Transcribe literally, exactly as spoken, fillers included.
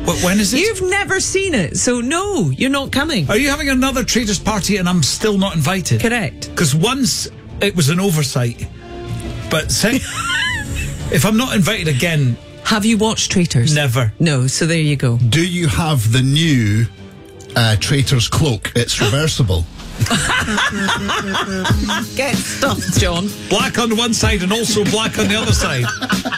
What, when is it? You've never seen it, so no, you're not coming. Are you having another Traitors party and I'm still not invited? Correct. Because once it was an oversight, but sec- if I'm not invited again... Have you watched Traitors? Never. No, so there you go. Do you have the new uh, Traitor's cloak? It's reversible. Get stuffed, John. Black on one side and also black on the other side.